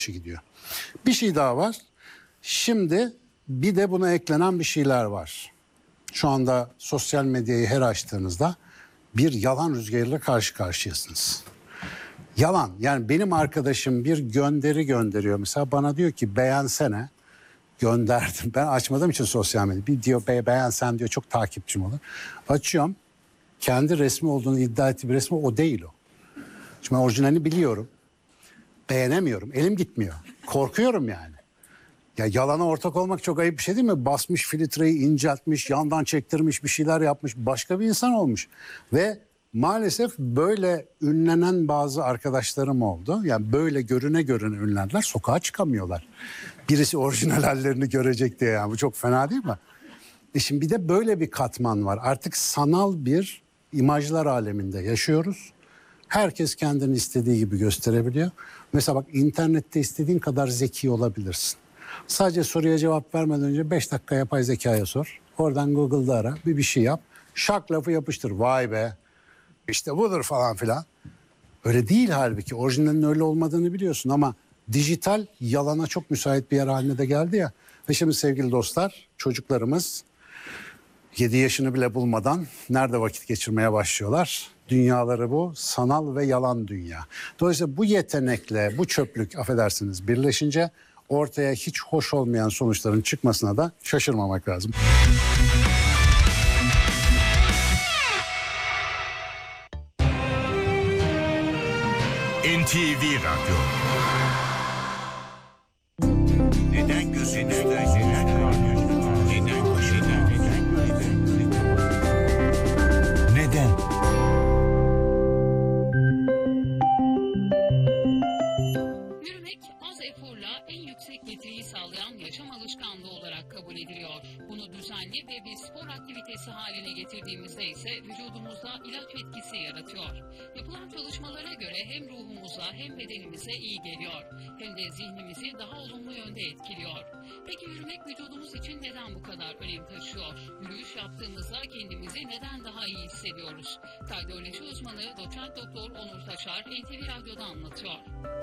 gidiyor. Bir şey daha var. Şimdi bir de buna eklenen bir şeyler var. Şu anda sosyal medyayı her açtığınızda bir yalan rüzgarıyla karşı karşıyasınız. Yalan. Yani benim arkadaşım bir gönderi gönderiyor. Mesela bana diyor ki beğensene. Gönderdim. Ben açmadığım için sosyal medya. Bir diyor beğensen diyor, çok takipçim olur. Açıyorum. Kendi resmi olduğunu iddia ettiği bir resmi, o değil o. Şimdi ben orijinalini biliyorum. Beğenemiyorum. Elim gitmiyor. Korkuyorum yani. Ya yalana ortak olmak çok ayıp bir şey değil mi? Basmış filtreyi, inceltmiş, yandan çektirmiş, bir şeyler yapmış. Başka bir insan olmuş. Ve maalesef böyle ünlenen bazı arkadaşlarım oldu. Yani böyle görüne ünlendiler. Sokağa çıkamıyorlar. Birisi orijinal hallerini görecek diye yani. Bu çok fena değil mi? Şimdi bir de böyle bir katman var. Artık sanal bir imajlar aleminde yaşıyoruz. Herkes kendini istediği gibi gösterebiliyor. Mesela bak, internette istediğin kadar zeki olabilirsin. Sadece soruya cevap vermeden önce 5 dakika yapay zekaya sor. Oradan Google'da ara, bir şey yap. Şak lafı yapıştır. Vay be, işte budur falan filan. Öyle değil halbuki. Orijinalinin öyle olmadığını biliyorsun ama dijital yalana çok müsait bir yer haline de geldi ya. Ve şimdi sevgili dostlar, çocuklarımız 7 yaşını bile bulmadan nerede vakit geçirmeye başlıyorlar? Dünyaları bu sanal ve yalan dünya. Dolayısıyla bu yetenekle bu çöplük, affedersiniz, birleşince ortaya hiç hoş olmayan sonuçların çıkmasına da şaşırmamak lazım. NTV Radyo. Neden gözünüzde? Neden? Yürümek az eforla en yüksek getiriyi sağlayan yaşam alışkanlığı olarak kabul ediliyor. Bunu düzenli ve bir spor aktivitesi haline getirdiğimizde ise vücudumuzda ilaç etkisi yaratıyor. Yapılan çalışmalara göre hem ruhumuza hem bedenimize iyi geliyor. Hem de zihnimizi daha olumlu yönde etkiliyor. Peki yürümek vücudumuz için neden bu kadar önem taşıyor? Yürüyüş yaptığımızda kendimizi neden daha iyi hissediyoruz? Kardiyoloji uzmanı Doçent Doktor Onur Taşar NTV Radyo'da anlatıyor.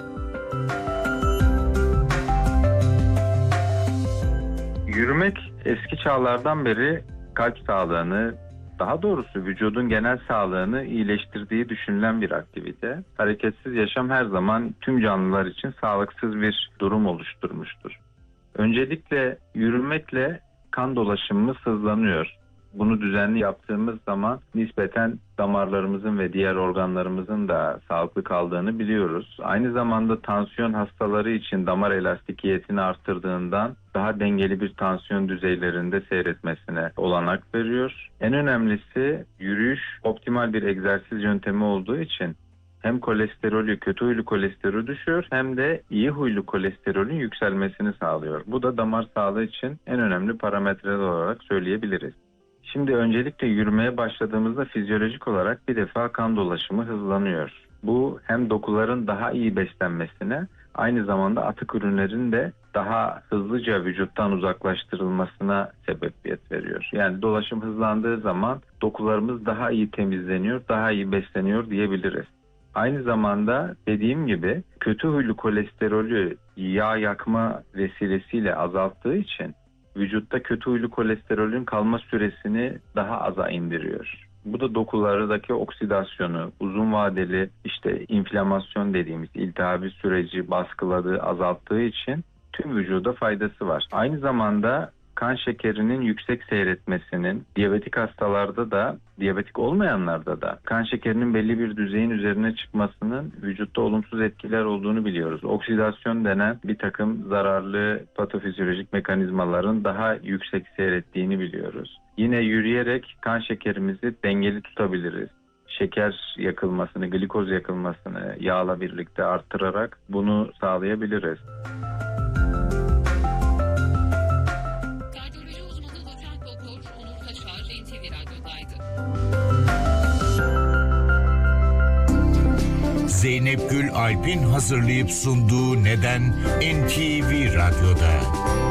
Yürümek eski çağlardan beri kalp sağlığını, daha doğrusu vücudun genel sağlığını iyileştirdiği düşünülen bir aktivite. Hareketsiz yaşam her zaman tüm canlılar için sağlıksız bir durum oluşturmuştur. Öncelikle yürümekle kan dolaşımımız hızlanıyor. Bunu düzenli yaptığımız zaman nispeten damarlarımızın ve diğer organlarımızın da sağlıklı kaldığını biliyoruz. Aynı zamanda tansiyon hastaları için damar elastikiyetini arttırdığından daha dengeli bir tansiyon düzeylerinde seyretmesine olanak veriyor. En önemlisi, yürüyüş optimal bir egzersiz yöntemi olduğu için hem kolesterolü, kötü huylu kolesterolü düşüyor hem de iyi huylu kolesterolün yükselmesini sağlıyor. Bu da damar sağlığı için en önemli parametreler olarak söyleyebiliriz. Şimdi öncelikle yürümeye başladığımızda fizyolojik olarak bir defa kan dolaşımı hızlanıyor. Bu hem dokuların daha iyi beslenmesine, aynı zamanda atık ürünlerin de daha hızlıca vücuttan uzaklaştırılmasına sebebiyet veriyor. Yani dolaşım hızlandığı zaman dokularımız daha iyi temizleniyor, daha iyi besleniyor diyebiliriz. Aynı zamanda dediğim gibi kötü huylu kolesterolü yağ yakma vesilesiyle azalttığı için vücutta kötü huylu kolesterolün kalma süresini daha aza indiriyor. Bu da dokulardaki oksidasyonu, uzun vadeli inflamasyon dediğimiz iltihabi süreci baskıladığı, azalttığı için tüm vücuda faydası var. Aynı zamanda kan şekerinin yüksek seyretmesinin diyabetik hastalarda da, diyabetik olmayanlarda da kan şekerinin belli bir düzeyin üzerine çıkmasının vücutta olumsuz etkiler olduğunu biliyoruz. Oksidasyon denen bir takım zararlı patofizyolojik mekanizmaların daha yüksek seyrettiğini biliyoruz. Yine yürüyerek kan şekerimizi dengeli tutabiliriz. Şeker yakılmasını, glikoz yakılmasını yağla birlikte arttırarak bunu sağlayabiliriz. Kardiyoloji uzmanı Doçent Doktor Onur Taşar NTV Radyo'daydı. Zeynep Gül Alp'in hazırlayıp sunduğu Neden NTV Radyo'da.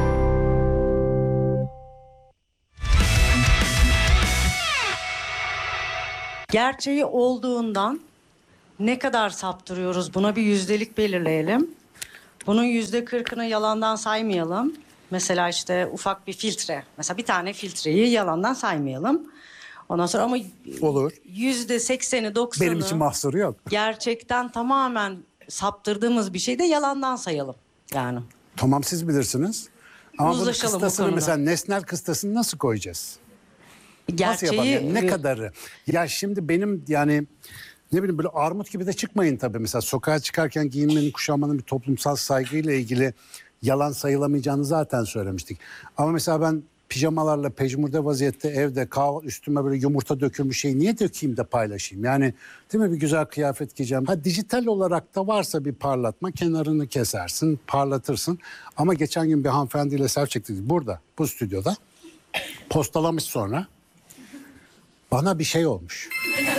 Gerçeği olduğundan ne kadar saptırıyoruz, buna bir yüzdelik belirleyelim. Bunun %40'ını yalandan saymayalım. Mesela işte ufak bir filtre. Mesela bir tane filtreyi yalandan saymayalım. Ondan sonra ama Olur. %80'i 90'ı Benim için mahsuru yok. gerçekten tamamen saptırdığımız bir şey de yalandan sayalım. Yani Tamam, siz bilirsiniz. Ama bunun Uzlaşalım bu kıstasını, konuda. mesela nesnel kıstasını nasıl koyacağız? Nasıl yapalım? gerçeği Yani ne kadarı? Ya şimdi benim yani ne bileyim böyle armut gibi de çıkmayın tabii. Mesela sokağa çıkarken giyinmenin, kuşanmanın bir toplumsal saygıyla ilgili yalan sayılamayacağını zaten söylemiştik. Ama mesela ben pijamalarla pejmurde vaziyette evde üstüme böyle yumurta dökülmüş şeyi niye dökeyim de paylaşayım? Yani değil mi, bir güzel kıyafet giyeceğim. Ha, dijital olarak da varsa bir parlatma, kenarını kesersin, parlatırsın. Ama geçen gün bir hanımefendiyle selfie çektik burada, bu stüdyoda. Postalamış sonra. Bana bir şey olmuş.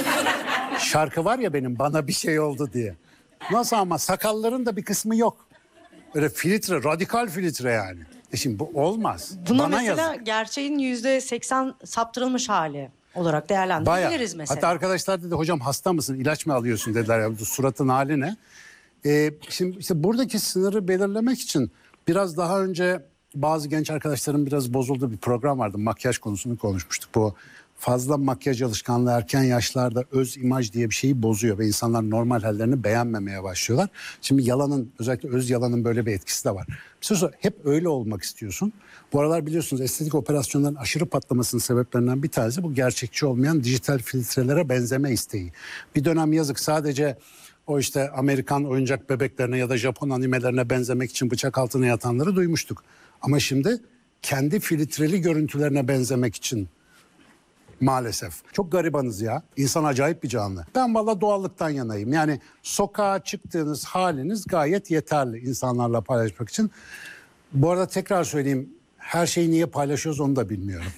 Şarkı var ya benim, bana bir şey oldu diye. Nasıl ama sakalların da bir kısmı yok. Öyle filtre, radikal filtre yani. Şimdi bu olmaz. buna Bana mesela yazık. gerçeğin %80 saptırılmış hali olarak değerlendirebiliriz Bayağı. mesela. Hatta arkadaşlar dedi, hocam hasta mısın, ilaç mı alıyorsun dediler ya, bu suratın hali ne? Şimdi işte buradaki sınırı belirlemek için biraz daha önce bazı genç arkadaşların biraz bozulduğu bir program vardı. Makyaj konusunu konuşmuştuk. Bu fazla makyaj alışkanlığı erken yaşlarda öz imaj diye bir şeyi bozuyor ve insanlar normal hallerini beğenmemeye başlıyorlar. Şimdi yalanın, özellikle öz yalanın böyle bir etkisi de var. Bir süre sonra hep öyle olmak istiyorsun. Bu aralar biliyorsunuz estetik operasyonların aşırı patlamasının sebeplerinden bir tanesi bu gerçekçi olmayan dijital filtrelere benzeme isteği. Bir dönem yazık sadece o işte Amerikan oyuncak bebeklerine ya da Japon animelerine benzemek için bıçak altına yatanları duymuştuk. Ama şimdi kendi filtreli görüntülerine benzemek için maalesef. Çok garibanız ya. İnsan acayip bir canlı. Ben valla doğallıktan yanayım. Yani sokağa çıktığınız haliniz gayet yeterli insanlarla paylaşmak için. Bu arada tekrar söyleyeyim, her şeyi niye paylaşıyoruz onu da bilmiyorum.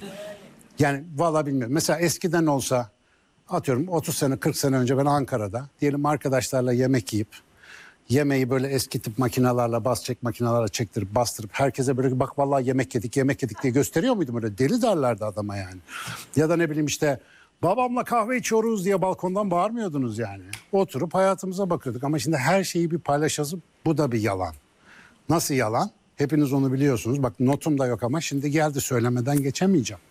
Yani valla bilmiyorum. Mesela eskiden olsa, atıyorum 30 sene 40 sene önce ben Ankara'da diyelim arkadaşlarla yemek yiyip yemeği böyle eski tip makinelerle, bas çek makinelerle çektirip bastırıp herkese böyle bak vallahi yemek yedik diye gösteriyor muydum? Öyle deli derlerdi adama yani. Ya da ne bileyim işte babamla kahve içiyoruz diye balkondan bağırmıyordunuz yani. Oturup hayatımıza bakıyorduk ama şimdi her şeyi bir paylaşacağız. Bu da bir yalan. Nasıl yalan? Hepiniz onu biliyorsunuz. Bak notum da yok ama şimdi geldi, söylemeden geçemeyeceğim.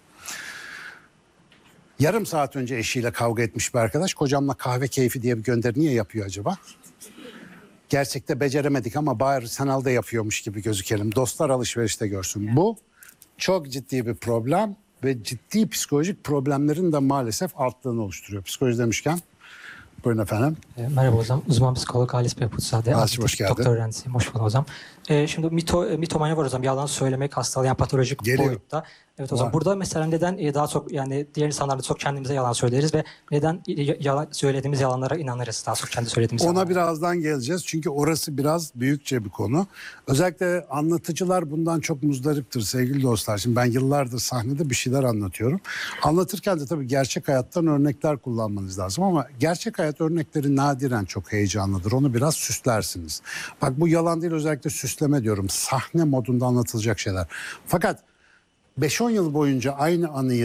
Yarım saat önce eşiyle kavga etmiş bir arkadaş kocamla kahve keyfi diye bir gönderi niye yapıyor acaba? Gerçekte beceremedik ama bari sanalda yapıyormuş gibi gözükelim. Dostlar alışverişte görsün. Bu çok ciddi bir problem ve ciddi psikolojik problemlerin de maalesef altlığını oluşturuyor. Psikoloji demişken buyurun efendim. Merhaba hocam. Uzman psikolog Halis Beyputzade. Halis, hoş geldin. Doktor öğrencisiyim. Hoş bulduk hocam. Şimdi mitomanya var hocam. Yalan söylemek hastalığı, yani patolojik Geliyor. boyutta. Evet hocam. Var. Burada mesela neden daha çok, yani diğer insanlarda çok kendimize yalan söyleriz ve neden söylediğimiz yalanlara inanırız daha çok kendi söylediğimiz Ona yalanlara? birazdan geleceğiz. Çünkü orası biraz büyükçe bir konu. Özellikle anlatıcılar bundan çok muzdariptir sevgili dostlar. Şimdi ben yıllardır sahnede bir şeyler anlatıyorum. Anlatırken de tabii gerçek hayattan örnekler kullanmanız lazım ama gerçek hayat örnekleri nadiren çok heyecanlıdır. Onu biraz süslersiniz. Bak bu yalan değil, özellikle süsleme diyorum. Sahne modunda anlatılacak şeyler. Fakat 5-10 yıl boyunca aynı anıyı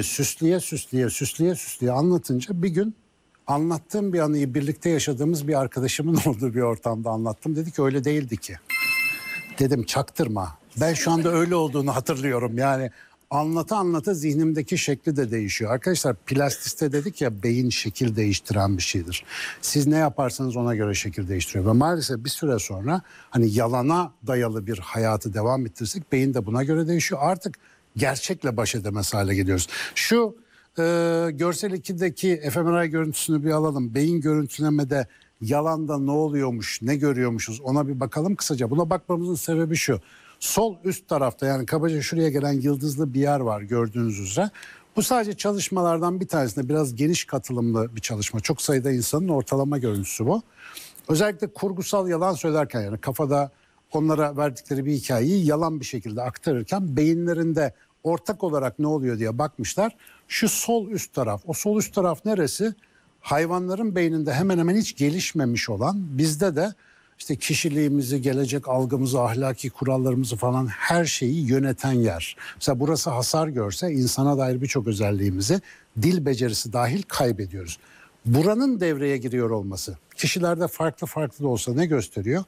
süsleye anlatınca bir gün anlattığım bir anıyı birlikte yaşadığımız bir arkadaşımın olduğu bir ortamda anlattım. Dedi ki öyle değildi ki. Dedim çaktırma. Ben şu anda öyle olduğunu hatırlıyorum. Yani anlata zihnimdeki şekli de değişiyor. Arkadaşlar plastiste dedik ya, beyin şekil değiştiren bir şeydir. Siz ne yaparsanız ona göre şekil değiştiriyor. Ve maalesef bir süre sonra hani yalana dayalı bir hayatı devam ettirsek beyin de buna göre değişiyor. Artık gerçekle baş edemez hale geliyoruz. Şu görsel 2'deki fMRI görüntüsünü bir alalım. Beyin görüntülemede yalanda ne oluyormuş, ne görüyormuşuz ona bir bakalım kısaca. Buna bakmamızın sebebi şu. Sol üst tarafta, yani kabaca şuraya gelen yıldızlı bir yer var gördüğünüz üzere. Bu sadece çalışmalardan bir tanesinde, biraz geniş katılımlı bir çalışma. Çok sayıda insanın ortalama görüntüsü bu. Özellikle kurgusal yalan söylerken, yani kafada onlara verdikleri bir hikayeyi yalan bir şekilde aktarırken beyinlerinde ortak olarak ne oluyor diye bakmışlar. Şu sol üst taraf, o sol üst taraf neresi? Hayvanların beyninde hemen hemen hiç gelişmemiş olan, bizde de işte kişiliğimizi, gelecek algımızı, ahlaki kurallarımızı falan her şeyi yöneten yer. Mesela burası hasar görse insana dair birçok özelliğimizi, dil becerisi dahil kaybediyoruz. Buranın devreye giriyor olması kişilerde farklı da olsa ne gösteriyor?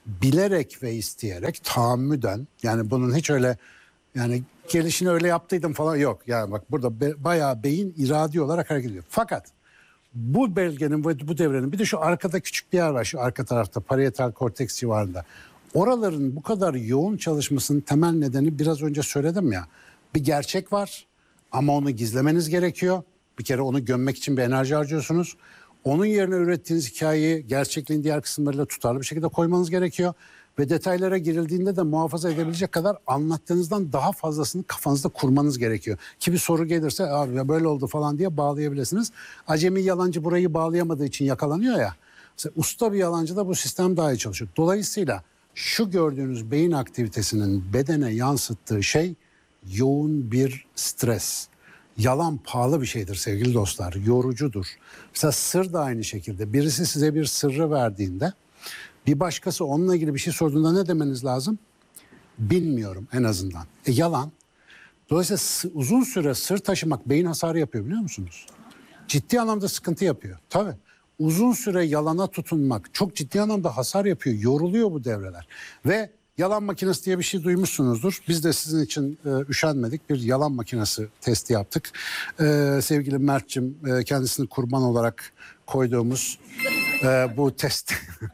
bilerek ve isteyerek tahammüden, yani bunun hiç öyle yani gelişini öyle yaptıydım falan yok. Yani bak burada bayağı beyin iradi olarak hareket ediyor. Fakat bu belgenin ve bu devrenin bir de şu arkada küçük bir yer var, şu arka tarafta parietal korteks civarında. Oraların bu kadar yoğun çalışmasının temel nedeni biraz önce söyledim ya. Bir gerçek var ama onu gizlemeniz gerekiyor. Bir kere onu gömmek için bir enerji harcıyorsunuz. Onun yerine ürettiğiniz hikayeyi gerçekliğin diğer kısımlarıyla tutarlı bir şekilde koymanız gerekiyor. Ve detaylara girildiğinde de muhafaza edebilecek kadar anlattığınızdan daha fazlasını kafanızda kurmanız gerekiyor. Ki bir soru gelirse abi böyle oldu falan diye bağlayabilirsiniz. Acemi yalancı burayı bağlayamadığı için yakalanıyor ya. Mesela usta bir yalancı da bu sistem daha iyi çalışıyor. Dolayısıyla şu gördüğünüz beyin aktivitesinin bedene yansıttığı şey yoğun bir stres. Yalan pahalı bir şeydir sevgili dostlar. Yorucudur. Mesela sır da aynı şekilde. Birisi size bir sırrı verdiğinde bir başkası onunla ilgili bir şey sorduğunda ne demeniz lazım? Bilmiyorum en azından. Yalan. Dolayısıyla uzun süre sır taşımak beyin hasarı yapıyor biliyor musunuz? Ciddi anlamda sıkıntı yapıyor. Tabii. Uzun süre yalana tutunmak çok ciddi anlamda hasar yapıyor. Yoruluyor bu devreler. Ve yalan makinesi diye bir şey duymuşsunuzdur. Biz de sizin için üşenmedik. Bir yalan makinesi testi yaptık. Sevgili Mert'cim kendisini kurban olarak koyduğumuz bu test...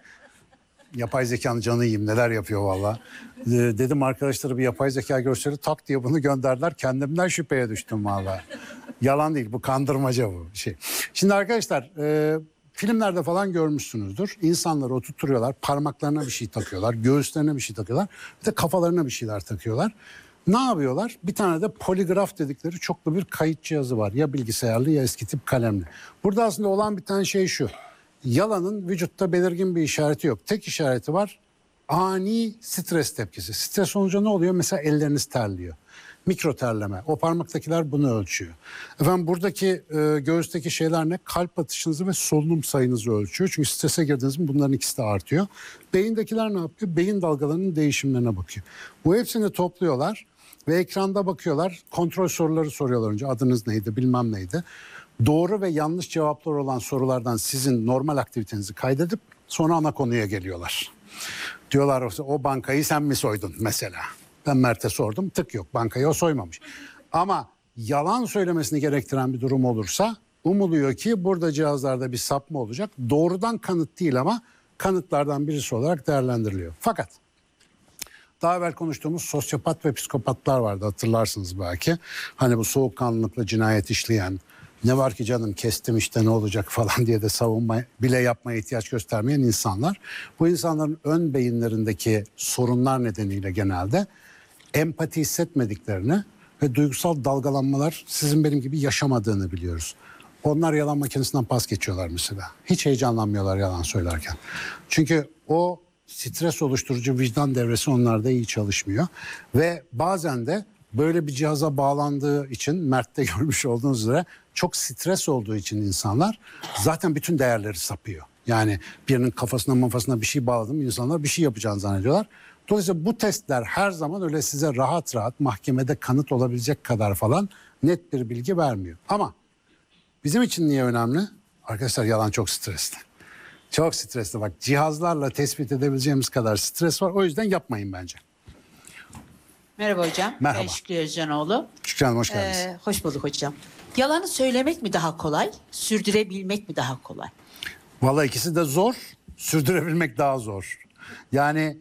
Yapay zekanın canı yiyeyim neler yapıyor valla. Dedim arkadaşlara bir yapay zeka görseli tak diye bunu gönderdiler. Kendimden şüpheye düştüm valla. Yalan değil bu kandırmaca bu şey. Şimdi arkadaşlar filmlerde falan görmüşsünüzdür. İnsanları oturtuyorlar parmaklarına bir şey takıyorlar. Göğüslerine bir şey takıyorlar. Bir de kafalarına bir şeyler takıyorlar. Ne yapıyorlar? Bir tane de poligraf dedikleri çoklu bir kayıt cihazı var. Ya bilgisayarlı ya eski tip kalemli. Burada aslında olan bir tane şey şu. Yalanın vücutta belirgin bir işareti yok. Tek işareti var. Ani stres tepkisi. Stres sonucu ne oluyor? Mesela elleriniz terliyor. Mikro terleme. O parmaktakiler bunu ölçüyor. Efendim buradaki göğüsteki şeyler ne? Kalp atışınızı ve solunum sayınızı ölçüyor. Çünkü strese girdiğiniz mi bunların ikisi de artıyor. Beyindekiler ne yapıyor? Beyin dalgalarının değişimlerine bakıyor. Bu hepsini topluyorlar ve ekranda bakıyorlar. Kontrol soruları soruyorlar önce. Adınız neydi? Bilmem neydi. Doğru ve yanlış cevaplar olan sorulardan sizin normal aktivitenizi kaydedip sonra ana konuya geliyorlar. Diyorlar o bankayı sen mi soydun mesela? Ben Mert'e sordum tık yok bankayı o soymamış. Ama yalan söylemesini gerektiren bir durum olursa umuluyor ki burada cihazlarda bir sapma olacak. Doğrudan kanıt değil ama kanıtlardan birisi olarak değerlendiriliyor. Fakat daha evvel konuştuğumuz sosyopat ve psikopatlar vardı hatırlarsınız belki. Hani bu soğukkanlılıkla cinayet işleyen, ne var ki canım kestim işte ne olacak falan diye de savunma bile yapmaya ihtiyaç göstermeyen insanlar. Bu insanların ön beyinlerindeki sorunlar nedeniyle genelde empati hissetmediklerini ve duygusal dalgalanmalar sizin benim gibi yaşamadığını biliyoruz. Onlar yalan makinesinden pas geçiyorlar mesela. Hiç heyecanlanmıyorlar yalan söylerken. Çünkü o stres oluşturucu vicdan devresi onlarda iyi çalışmıyor. Ve bazen de böyle bir cihaza bağlandığı için Mert'te görmüş olduğunuz üzere çok stres olduğu için insanlar zaten bütün değerleri sapıyor. Yani birinin kafasına bir şey bağladım insanlar bir şey yapacağını zannediyorlar. Dolayısıyla bu testler her zaman öyle size rahat rahat mahkemede kanıt olabilecek kadar falan net bir bilgi vermiyor. Ama bizim için niye önemli? Arkadaşlar yalan çok stresli. Çok stresli bak cihazlarla tespit edebileceğimiz kadar stres var. O yüzden yapmayın bence. Merhaba hocam. Merhaba. Ben Şükrü Özcanoğlu. Şükran Hanım hoş geldiniz. Hoş bulduk hocam. Yalanı söylemek mi daha kolay, sürdürebilmek mi daha kolay? Vallahi ikisi de zor, sürdürebilmek daha zor. Yani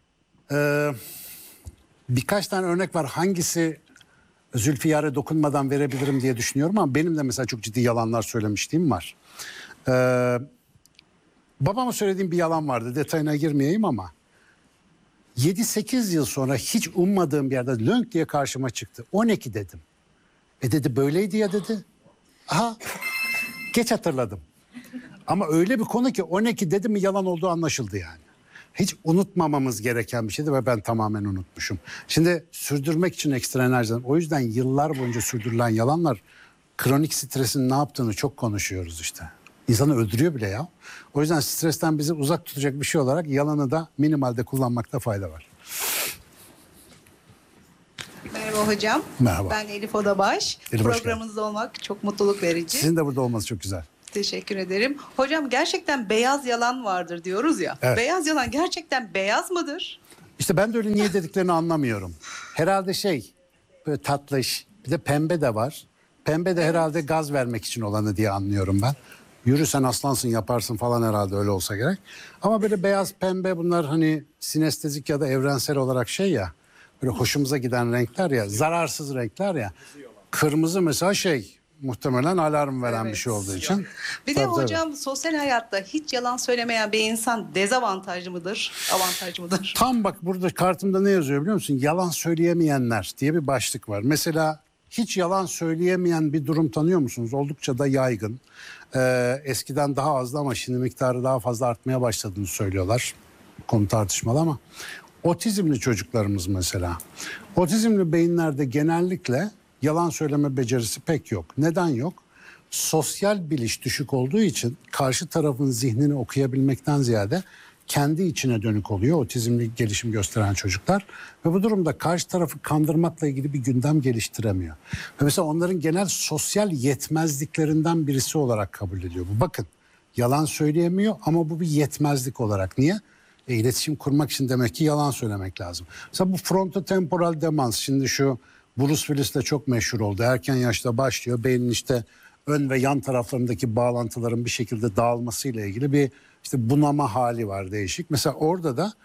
birkaç tane örnek var. Hangisi Zülfiyar'a dokunmadan verebilirim diye düşünüyorum ama benim de mesela çok ciddi yalanlar söylemişliğim var. Babama söylediğim bir yalan vardı. Detayına girmeyeyim ama 7-8 yıl sonra hiç ummadığım bir yerde lönk diye karşıma çıktı. 12 dedim. Dedi böyleydi ya dedi. Aha geç hatırladım. Ama öyle bir konu ki 12 dedim mi yalan olduğu anlaşıldı yani. Hiç unutmamamız gereken bir şeydi ve ben tamamen unutmuşum. Şimdi sürdürmek için ekstra enerji. O yüzden yıllar boyunca sürdürülen yalanlar kronik stresin ne yaptığını çok konuşuyoruz işte. İnsanı öldürüyor bile ya. O yüzden stresten bizi uzak tutacak bir şey olarak yalanı da minimalde kullanmakta fayda var. Merhaba hocam. Merhaba. Ben Elif Odabaş. Elif, hoş Programınızda olmak çok mutluluk verici. Sizin de burada olması çok güzel. Teşekkür ederim. Hocam gerçekten beyaz yalan vardır diyoruz ya. Evet. Beyaz yalan gerçekten beyaz mıdır? İşte ben de öyle niye dediklerini anlamıyorum. Herhalde böyle tatlış, bir de pembe de var. Pembe de herhalde gaz vermek için olanı diye anlıyorum ben. Yürü sen aslansın yaparsın falan, herhalde öyle olsa gerek. Ama böyle beyaz pembe, bunlar hani sinestezik ya da evrensel olarak ya. Böyle hoşumuza giden renkler ya, zararsız renkler ya. Kırmızı mesela muhtemelen alarm veren bir şey olduğu için. Bir de Tabii, hocam sosyal hayatta hiç yalan söylemeyen bir insan dezavantajlı mıdır, avantajlı mıdır? Tam bak, burada kartımda ne yazıyor biliyor musun? Yalan söyleyemeyenler diye bir başlık var. Mesela hiç yalan söyleyemeyen bir durum tanıyor musunuz? Oldukça da yaygın. Eskiden daha azdı ama şimdi miktarı daha fazla artmaya başladığını söylüyorlar. Konu tartışmalı ama. Otizmli çocuklarımız mesela. Otizmli beyinlerde genellikle yalan söyleme becerisi pek yok. Neden yok? Sosyal biliş düşük olduğu için karşı tarafın zihnini okuyabilmekten ziyade kendi içine dönük oluyor otizmli gelişim gösteren çocuklar. Ve bu durumda karşı tarafı kandırmakla ilgili bir gündem geliştiremiyor. Ve mesela onların genel sosyal yetmezliklerinden birisi olarak kabul ediliyor bu. Bakın, yalan söyleyemiyor ama bu bir yetmezlik olarak. Niye? İletişim kurmak için demek ki yalan söylemek lazım. Mesela bu frontotemporal demans, şimdi şu Bruce Willis'le çok meşhur oldu. Erken yaşta başlıyor. Beynin işte ön ve yan taraflarındaki bağlantıların bir şekilde dağılmasıyla ilgili bir bunama hali var, değişik. Mesela orada da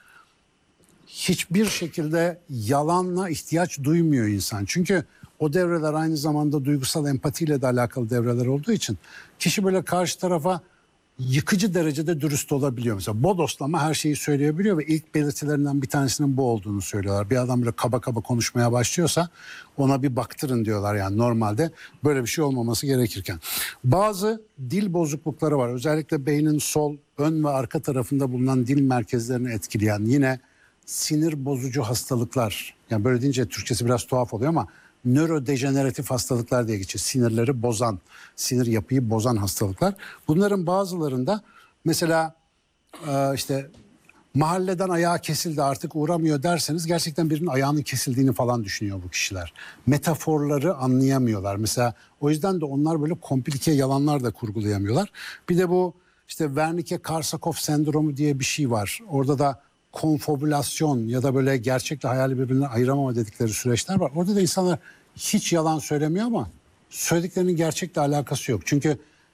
hiçbir şekilde yalanla ihtiyaç duymuyor insan. Çünkü o devreler aynı zamanda duygusal empatiyle de alakalı devreler olduğu için kişi böyle karşı tarafa yıkıcı derecede dürüst olabiliyor. Mesela bodoslama her şeyi söyleyebiliyor ve ilk belirtilerinden bir tanesinin bu olduğunu söylüyorlar. Bir adam böyle kaba kaba konuşmaya başlıyorsa ona bir baktırın diyorlar, yani normalde böyle bir şey olmaması gerekirken. Bazı dil bozuklukları var. Özellikle beynin sol, ön ve arka tarafında bulunan dil merkezlerini etkileyen yine sinir bozucu hastalıklar. Yani böyle deyince Türkçesi biraz tuhaf oluyor ama nörodejeneratif hastalıklar diye geçiyor. Sinirleri bozan, sinir yapıyı bozan hastalıklar. Bunların bazılarında mesela mahalleden ayağı kesildi artık uğramıyor derseniz gerçekten birinin ayağının kesildiğini falan düşünüyor bu kişiler. Metaforları anlayamıyorlar. Mesela o yüzden de onlar böyle komplike yalanlar da kurgulayamıyorlar. Bir de bu Wernicke-Korsakoff sendromu diye bir şey var. Orada da konfabülasyon ya da böyle gerçekle hayali birbirinden ayıramama dedikleri süreçler var. Orada da insanlar hiç yalan söylemiyor ama söylediklerinin gerçekle alakası yok. Çünkü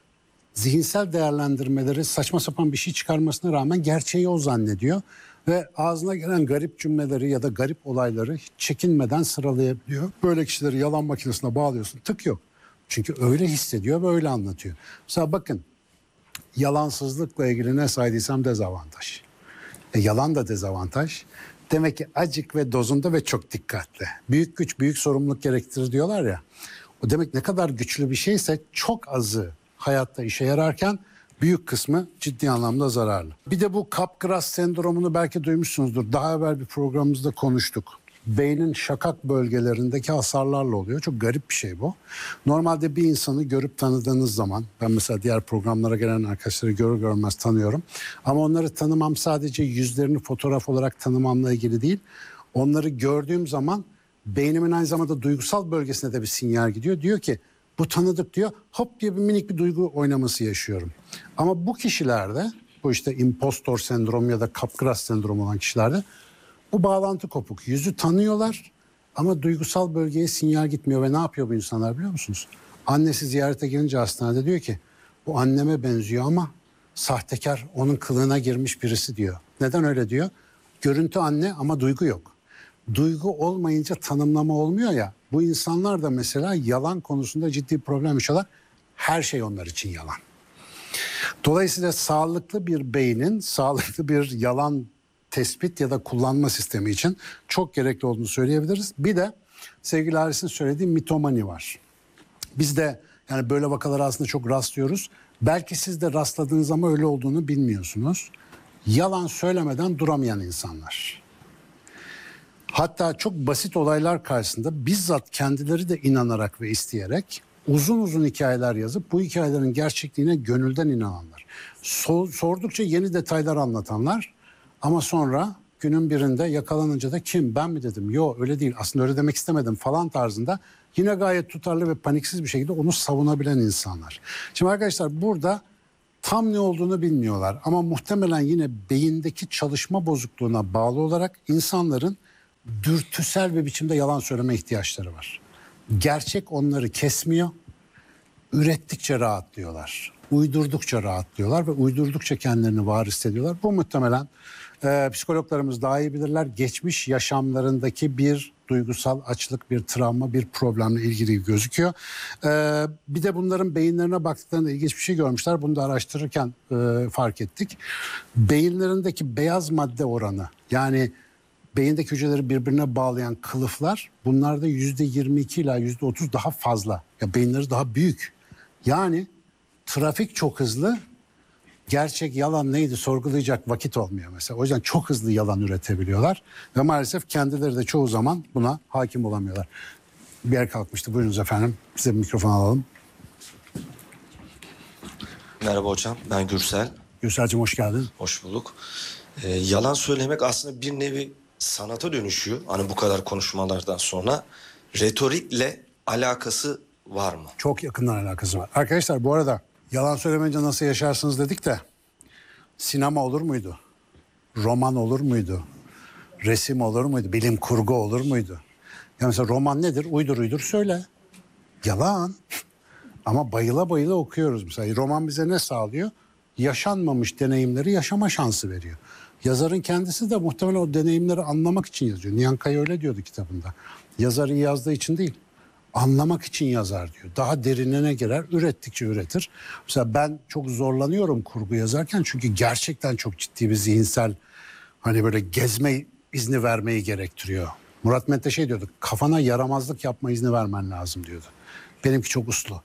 zihinsel değerlendirmeleri saçma sapan bir şey çıkarmasına rağmen gerçeği o zannediyor. Ve ağzına gelen garip cümleleri ya da garip olayları hiç çekinmeden sıralayabiliyor. Böyle kişileri yalan makinesine bağlıyorsun, tık yok. Çünkü öyle hissediyor ve öyle anlatıyor. Mesela bakın, yalansızlıkla ilgili ne saydıysam dezavantaj. Yalan da dezavantaj. Demek ki acık ve dozunda ve çok dikkatli. Büyük güç büyük sorumluluk gerektirir diyorlar ya. O demek ne kadar güçlü bir şeyse çok azı hayatta işe yararken büyük kısmı ciddi anlamda zararlı. Bir de bu Capgras sendromunu belki duymuşsunuzdur. Daha evvel bir programımızda konuştuk. Beynin şakak bölgelerindeki hasarlarla oluyor. Çok garip bir şey bu. Normalde bir insanı görüp tanıdığınız zaman, ben mesela diğer programlara gelen arkadaşları görür görmez tanıyorum. Ama onları tanımam sadece yüzlerini fotoğraf olarak tanımamla ilgili değil. Onları gördüğüm zaman beynimin aynı zamanda duygusal bölgesine de bir sinyal gidiyor. Diyor ki bu tanıdık diyor. Hop diye bir minik bir duygu oynaması yaşıyorum. Ama bu kişilerde, bu impostor sendromu ya da Capgras sendromu olan kişilerde bu bağlantı kopuk. Yüzü tanıyorlar ama duygusal bölgeye sinyal gitmiyor ve ne yapıyor bu insanlar biliyor musunuz? Annesi ziyarete gelince hastanede diyor ki bu anneme benziyor ama sahtekar, onun kılığına girmiş birisi diyor. Neden öyle diyor? Görüntü anne ama duygu yok. Duygu olmayınca tanımlama olmuyor ya. Bu insanlar da mesela yalan konusunda ciddi problem yaşıyorlar. Her şey onlar için yalan. Dolayısıyla sağlıklı bir beynin sağlıklı bir yalan tespit ya da kullanma sistemi için çok gerekli olduğunu söyleyebiliriz. Bir de sevgili Haris'in söylediği mitomani var. Biz de yani böyle vakalara aslında çok rastlıyoruz. Belki siz de rastladığınız ama öyle olduğunu bilmiyorsunuz. Yalan söylemeden duramayan insanlar. Hatta çok basit olaylar karşısında bizzat kendileri de inanarak ve isteyerek uzun uzun hikayeler yazıp bu hikayelerin gerçekliğine gönülden inananlar. Sordukça yeni detaylar anlatanlar ama sonra günün birinde yakalanınca da kim, ben mi dedim, yok öyle değil, aslında öyle demek istemedim falan tarzında yine gayet tutarlı ve paniksiz bir şekilde onu savunabilen insanlar. Şimdi arkadaşlar burada tam ne olduğunu bilmiyorlar ama muhtemelen yine beyindeki çalışma bozukluğuna bağlı olarak insanların dürtüsel bir biçimde yalan söyleme ihtiyaçları var. Gerçek onları kesmiyor. Ürettikçe rahatlıyorlar. Uydurdukça rahatlıyorlar ve uydurdukça kendilerini var hissediyorlar. Bu muhtemelen psikologlarımız daha iyi bilirler. Geçmiş yaşamlarındaki bir duygusal açlık, bir travma, bir problemle ilgili gözüküyor. Bir de bunların beyinlerine baktıklarında ilginç bir şey görmüşler. Bunu da araştırırken fark ettik. Beyinlerindeki beyaz madde oranı, yani beyindeki hücreleri birbirine bağlayan kılıflar, bunlarda %22 ila %30 daha fazla. Ya beyinleri daha büyük. Yani trafik çok hızlı. Gerçek yalan neydi sorgulayacak vakit olmuyor mesela. O yüzden çok hızlı yalan üretebiliyorlar. Ve maalesef kendileri de çoğu zaman buna hakim olamıyorlar. Bir yer kalkmıştı. Buyurunuz efendim. Size bir mikrofon alalım. Merhaba hocam, ben Gürsel. Gürsel'cim hoş geldin. Hoş bulduk. Yalan söylemek aslında bir nevi sanata dönüşüyor. Hani bu kadar konuşmalardan sonra retorikle alakası var mı? Çok yakından alakası var. Arkadaşlar bu arada yalan söylemeyince nasıl yaşarsınız dedik de sinema olur muydu? Roman olur muydu? Resim olur muydu? Bilim kurgu olur muydu? Ya mesela roman nedir? Uydur uydur söyle. Yalan. Ama bayıla bayıla okuyoruz mesela. Roman bize ne sağlıyor? Yaşanmamış deneyimleri yaşama şansı veriyor. Yazarın kendisi de muhtemelen o deneyimleri anlamak için yazıyor. Nihan Kaya öyle diyordu kitabında. Yazar iyi yazdığı için değil, anlamak için yazar diyor. Daha derinine girer, ürettikçe üretir. Mesela ben çok zorlanıyorum kurgu yazarken çünkü gerçekten çok ciddi bir zihinsel, hani böyle gezme izni vermeyi gerektiriyor. Murat Menteşe diyordu, kafana yaramazlık yapma izni vermen lazım diyordu. Benimki çok uslu.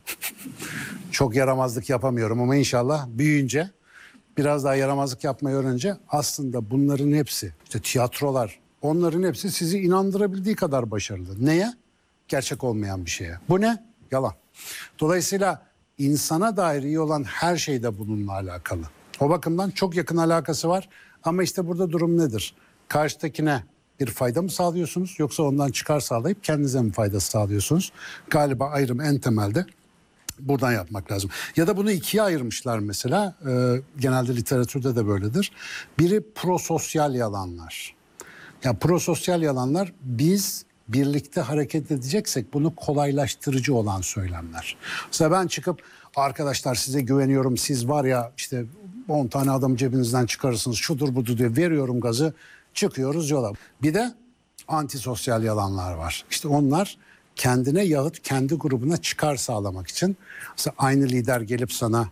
Çok yaramazlık yapamıyorum ama inşallah büyüyünce, biraz daha yaramazlık yapmayı öğrenince aslında bunların hepsi, işte tiyatrolar, onların hepsi sizi inandırabildiği kadar başarılı. Neye? Gerçek olmayan bir şeye. Bu ne? Yalan. Dolayısıyla insana dair iyi olan her şey de bununla alakalı. O bakımdan çok yakın alakası var. Ama işte burada durum nedir? Karşıdakine bir fayda mı sağlıyorsunuz yoksa ondan çıkar sağlayıp kendinize mi fayda sağlıyorsunuz? Galiba ayrım en temelde buradan yapmak lazım. Ya da bunu ikiye ayırmışlar mesela. Genelde literatürde de böyledir. Biri prososyal yalanlar. Yani prososyal yalanlar, biz birlikte hareket edeceksek bunu kolaylaştırıcı olan söylemler. Mesela ben çıkıp arkadaşlar size güveniyorum, siz var ya işte 10 tane adam cebinizden çıkarırsınız, şudur budur diye veriyorum gazı, çıkıyoruz yola. Bir de antisosyal yalanlar var. İşte onlar kendine yahut kendi grubuna çıkar sağlamak için. Mesela aynı lider gelip sana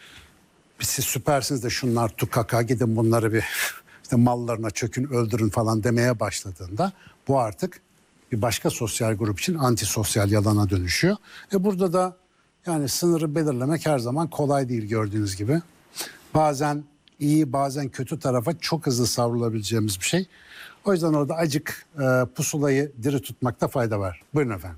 siz süpersiniz de şunlar tukaka, gidin bunları bir işte mallarına çökün, öldürün falan demeye başladığında bu artık bir başka sosyal grup için antisosyal yalana dönüşüyor. Burada da yani sınırı belirlemek her zaman kolay değil gördüğünüz gibi. Bazen iyi bazen kötü tarafa çok hızlı savrulabileceğimiz bir şey. O yüzden orada acık pusulayı diri tutmakta fayda var. Buyurun efendim.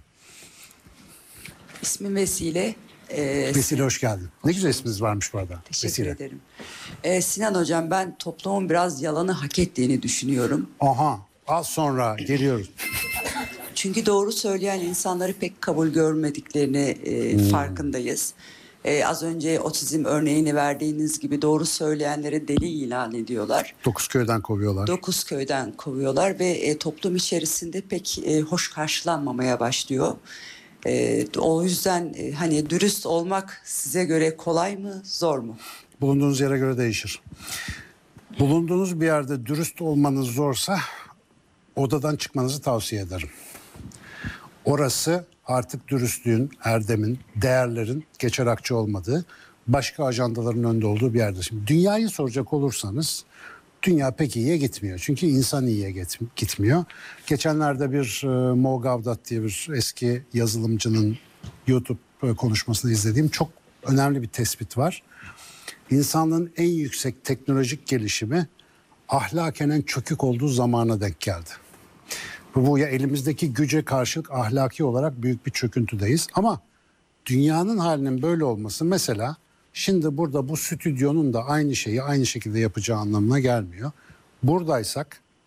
İsmim Vesile. Vesile hoş geldin. Ne güzel isminiz varmış bu arada. Teşekkür Vesile. ederim. Sinan Hocam, ben toplumun biraz yalanı hak ettiğini düşünüyorum. Aha, az sonra geliyoruz. Çünkü doğru söyleyen insanları pek kabul görmediklerini farkındayız. Az önce otizm örneğini verdiğiniz gibi doğru söyleyenleri deli ilan ediyorlar. 9 köyden kovuyorlar. 9 köyden kovuyorlar ve toplum içerisinde pek hoş karşılanmamaya başlıyor. O yüzden hani dürüst olmak size göre kolay mı, zor mu? Bulunduğunuz yere göre değişir. Bulunduğunuz bir yerde dürüst olmanız zorsa odadan çıkmanızı tavsiye ederim. Orası artık dürüstlüğün, erdemin, değerlerin geçer akçe olmadığı, başka ajandaların önde olduğu bir yerde. Şimdi dünyayı soracak olursanız dünya pek iyiye gitmiyor. Çünkü insan iyiye gitmiyor. Geçenlerde bir Mo Gavdat diye bir eski yazılımcının YouTube konuşmasını izlediğim çok önemli bir tespit var. İnsanlığın en yüksek teknolojik gelişimi ahlaken en çökük olduğu zamana denk geldi. Bu ya elimizdeki güce karşılık ahlaki olarak büyük bir çöküntüdeyiz. Ama dünyanın halinin böyle olması, mesela şimdi burada bu stüdyonun da aynı şeyi aynı şekilde yapacağı anlamına gelmiyor. Buradaysak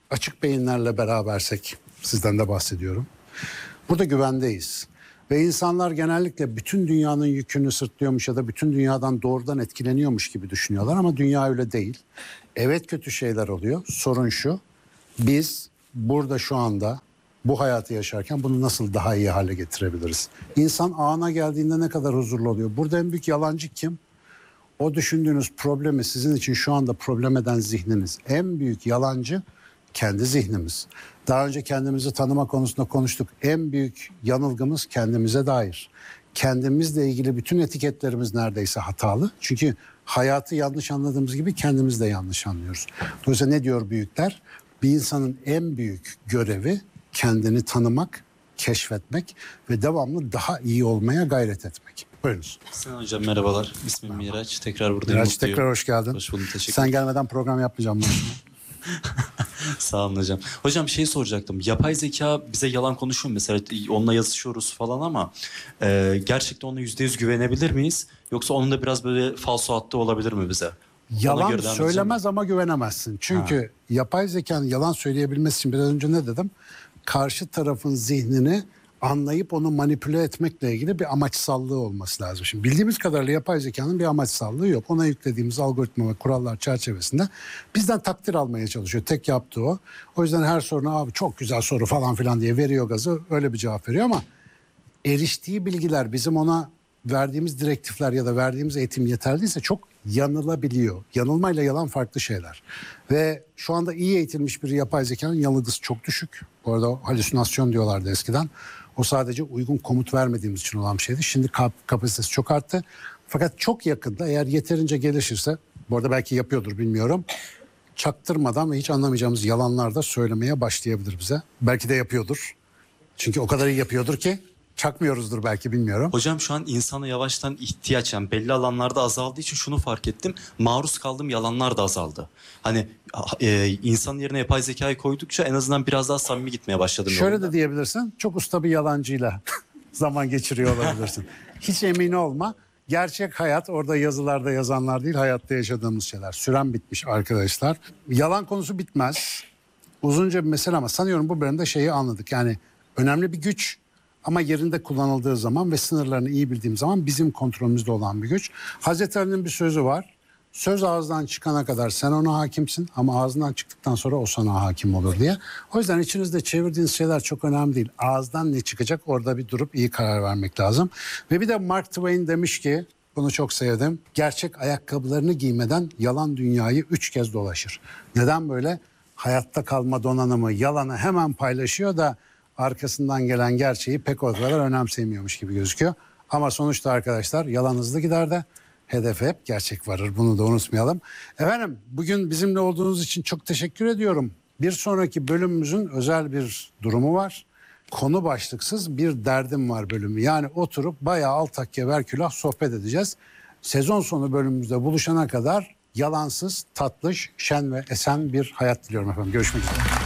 açık beyinlerle berabersek, sizden de bahsediyorum. Burada güvendeyiz. Ve insanlar genellikle bütün dünyanın yükünü sırtlıyormuş ya da bütün dünyadan doğrudan etkileniyormuş gibi düşünüyorlar ama dünya öyle değil. Evet, kötü şeyler oluyor. Sorun şu: biz burada şu anda bu hayatı yaşarken bunu nasıl daha iyi hale getirebiliriz? İnsan ana geldiğinde ne kadar huzurlu oluyor. Burada en büyük yalancı kim? O düşündüğünüz problemi sizin için şu anda problem eden zihniniz. En büyük yalancı kendi zihnimiz. Daha önce kendimizi tanıma konusunda konuştuk. En büyük yanılgımız kendimize dair. Kendimizle ilgili bütün etiketlerimiz neredeyse hatalı. Çünkü hayatı yanlış anladığımız gibi kendimiz de yanlış anlıyoruz. Dolayısıyla ne diyor büyükler? Bir insanın en büyük görevi kendini tanımak, keşfetmek ve devamlı daha iyi olmaya gayret etmek. Buyurunuz. Sinan Hocam merhabalar. İsmim Miraç. Tekrar buradayım. Miraç, tekrar hoş geldin. Hoş bulduk. Teşekkür Sen gelmeden program yapmayacağım. Sağ olun hocam. Hocam bir şey soracaktım. Yapay zeka bize yalan konuşuyor mu? Mesela onunla yazışıyoruz falan ama gerçekten ona %100 güvenebilir miyiz? Yoksa onun da biraz böyle falso hattı olabilir mi bize? Yalan söylemez ama güvenemezsin. Çünkü yapay zekanın yalan söyleyebilmesi için biraz önce ne dedim? Karşı tarafın zihnini anlayıp onu manipüle etmekle ilgili bir amaçsallığı olması lazım. Şimdi bildiğimiz kadarıyla yapay zekanın bir amaçsallığı yok. Ona yüklediğimiz algoritma ve kurallar çerçevesinde bizden takdir almaya çalışıyor. Tek yaptığı o. O yüzden her soruna abi çok güzel soru falan filan diye veriyor gazı. Öyle bir cevap veriyor ama eriştiği bilgiler, bizim ona verdiğimiz direktifler ya da verdiğimiz eğitim yeterli değilse çok yanılabiliyor. Yanılmayla yalan farklı şeyler. Ve şu anda iyi eğitilmiş bir yapay zekanın yanılgısı çok düşük. Bu arada halüsinasyon diyorlardı eskiden. O sadece uygun komut vermediğimiz için olan bir şeydi. Şimdi kapasitesi çok arttı. Fakat çok yakında eğer yeterince gelişirse, bu arada belki yapıyordur bilmiyorum, çaktırmadan ve hiç anlamayacağımız yalanlar da söylemeye başlayabilir bize. Belki de yapıyordur. Çünkü o kadar iyi yapıyordur ki çakmıyoruzdur belki, bilmiyorum. Hocam şu an insana yavaştan ihtiyaç, yani belli alanlarda azaldığı için şunu fark ettim. Maruz kaldığım yalanlar da azaldı. Hani insanın yerine yapay zekayı koydukça en azından biraz daha samimi gitmeye başladım. Şöyle yolunda. de diyebilirsin. Çok usta bir yalancıyla zaman geçiriyor olabilirsin. Hiç emin olma. Gerçek hayat orada yazılarda yazanlar değil, hayatta yaşadığımız şeyler. Süren bitmiş arkadaşlar. Yalan konusu bitmez. Uzunca bir mesele ama sanıyorum bu bölümde şeyi anladık. Yani önemli bir güç ama yerinde kullanıldığı zaman ve sınırlarını iyi bildiğim zaman bizim kontrolümüzde olan bir güç. Hazreti Ali'nin bir sözü var. Söz ağızdan çıkana kadar sen ona hakimsin ama ağzından çıktıktan sonra o sana hakim olur diye. O yüzden içinizde çevirdiğiniz şeyler çok önemli değil. Ağızdan ne çıkacak, orada bir durup iyi karar vermek lazım. Ve bir de Mark Twain demiş ki, bunu çok sevdim: gerçek ayakkabılarını giymeden yalan dünyayı 3 kez dolaşır. Neden böyle? Hayatta kalma donanımı yalanı hemen paylaşıyor da arkasından gelen gerçeği pek o kadar önemsemiyormuş gibi gözüküyor. Ama sonuçta arkadaşlar yalan hızlı gider de hedefe hep gerçek varır. Bunu da unutmayalım. Efendim, bugün bizimle olduğunuz için çok teşekkür ediyorum. Bir sonraki bölümümüzün özel bir durumu var. Konu başlıksız bir derdim var bölümü. Yani oturup bayağı altakya verkülah sohbet edeceğiz. Sezon sonu bölümümüzde buluşana kadar yalansız, tatlış, şen ve esen bir hayat diliyorum efendim. Görüşmek üzere.